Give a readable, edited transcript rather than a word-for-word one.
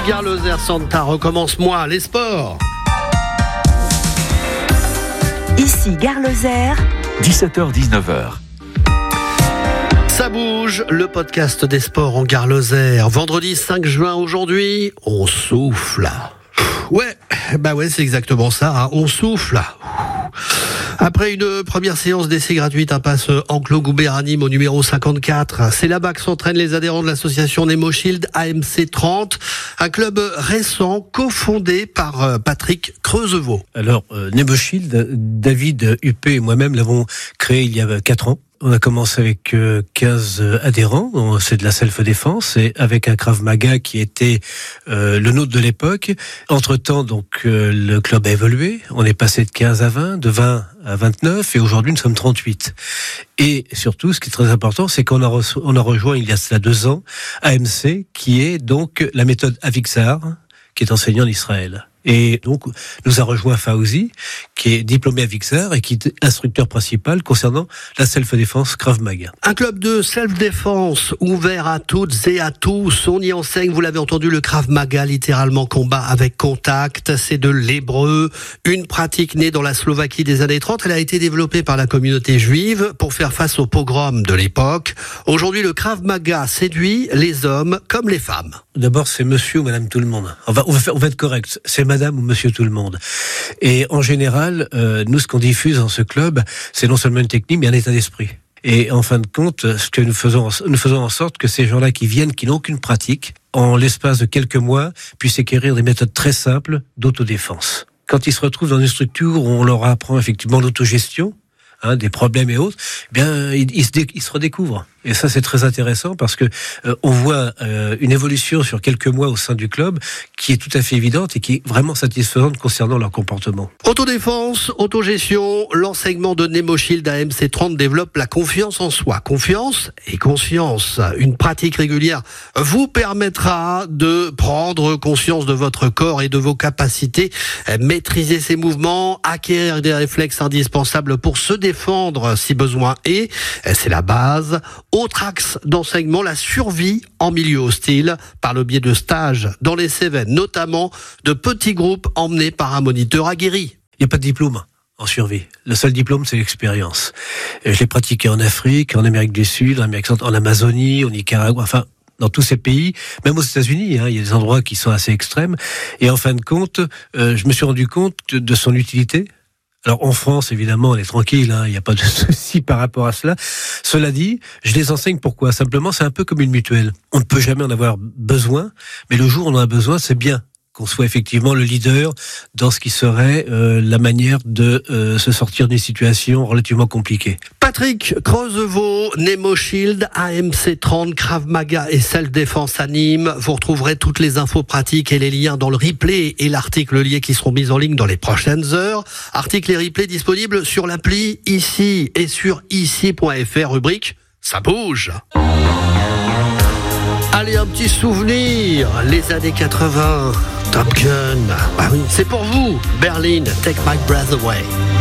Gare Lozère Santa, recommence-moi les sports. Ici Gare Lozère, 17h-19h. Ça bouge, le podcast des sports en Gare Lozère. Vendredi 5 juin aujourd'hui, on souffle. Ouais, c'est exactement ça, hein, on souffle. Après une première séance d'essai gratuite, impasse Enclos Goubert anime au numéro 54. C'est là-bas que s'entraînent les adhérents de l'association Nemo Shield AMC 30, un club récent cofondé par Patrick Creusevaux. Alors, Nemo Shield, David Huppé et moi-même l'avons créé il y a 4 ans. On a commencé avec 15 adhérents, c'est de la self-défense, et avec un Krav Maga qui était le nôtre de l'époque. Entre-temps, donc, le club a évolué. On est passé de 15 à 20, de 20 à 29, et aujourd'hui, nous sommes 38. Et surtout, ce qui est très important, c'est qu'on a rejoint, il y a cela 2 ans, AMC, qui est donc la méthode Avixar, qui est enseignée en Israël. Et donc, nous a rejoint Fauzi, qui est diplômé à Vixar et qui est instructeur principal concernant la self-défense Krav Maga. Un club de self-défense ouvert à toutes et à tous. On y enseigne, vous l'avez entendu, le Krav Maga, littéralement combat avec contact. C'est de l'hébreu, une pratique née dans la Slovaquie des années 30. Elle a été développée par la communauté juive pour faire face aux pogroms de l'époque. Aujourd'hui, le Krav Maga séduit les hommes comme les femmes. D'abord, c'est monsieur ou madame tout le monde. On va être correct. C'est madame ou monsieur tout le monde. Et en général, nous, ce qu'on diffuse dans ce club, c'est non seulement une technique, mais un état d'esprit. Et en fin de compte, ce que nous faisons en sorte que ces gens-là qui viennent, qui n'ont aucune pratique, en l'espace de quelques mois, puissent acquérir des méthodes très simples d'autodéfense. Quand ils se retrouvent dans une structure où on leur apprend effectivement l'autogestion, des problèmes et autres, ils se redécouvrent. Et ça, c'est très intéressant parce que on voit une évolution sur quelques mois au sein du club qui est tout à fait évidente et qui est vraiment satisfaisante concernant leur comportement. Autodéfense, autogestion, l'enseignement de Nemo Shield AMC 30 développe la confiance en soi. Confiance et conscience. Une pratique régulière vous permettra de prendre conscience de votre corps et de vos capacités, maîtriser ses mouvements, acquérir des réflexes indispensables pour se défendre si besoin est. C'est la base. Autre axe d'enseignement, la survie en milieu hostile par le biais de stages dans les Cévennes, notamment de petits groupes emmenés par un moniteur aguerri. Il n'y a pas de diplôme en survie. Le seul diplôme, c'est l'expérience. Je l'ai pratiqué en Afrique, en Amérique du Sud, en Amazonie, au Nicaragua, enfin, dans tous ces pays, même aux États-Unis, il y a des endroits qui sont assez extrêmes. Et en fin de compte, je me suis rendu compte de son utilité. Alors en France, évidemment, on est tranquille, il n'y a pas de souci par rapport à cela. Cela dit, je les enseigne pourquoi ? Simplement, c'est un peu comme une mutuelle. On ne peut jamais en avoir besoin, mais le jour où on en a besoin, c'est bien qu'on soit effectivement le leader dans ce qui serait la manière de se sortir d'une situation relativement compliquée. Patrick Creusevaux, Nemo Shield, AMC 30, Krav Maga et Self-Défense à Nîmes. Vous retrouverez toutes les infos pratiques et les liens dans le replay et l'article lié qui seront mis en ligne dans les prochaines heures. Articles et replays disponibles sur l'appli Ici et sur ici.fr, rubrique Ça bouge. Allez, un petit souvenir, les années 80, Top Gun. Oui, c'est pour vous, Berlin, Take My Breath Away.